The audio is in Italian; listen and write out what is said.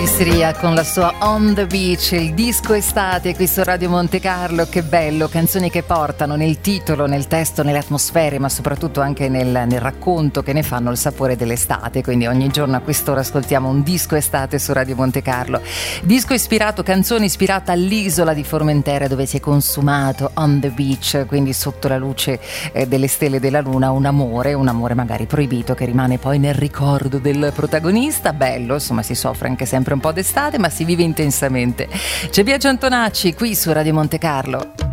Siria con la sua On the Beach, il disco estate qui su Radio Monte Carlo. Che bello, canzoni che portano nel titolo, nel testo, nelle atmosfere, ma soprattutto anche nel racconto, che ne fanno il sapore dell'estate. Quindi ogni giorno a quest'ora ascoltiamo un disco estate su Radio Monte Carlo. Disco ispirato, canzone ispirata all'isola di Formentera, dove si è consumato On the Beach, quindi sotto la luce delle stelle e della luna, un amore magari proibito che rimane poi nel ricordo del protagonista. Bello, insomma, si soffre anche sempre un po' d'estate, ma si vive intensamente. C'è Biagio Antonacci qui su Radio Monte Carlo.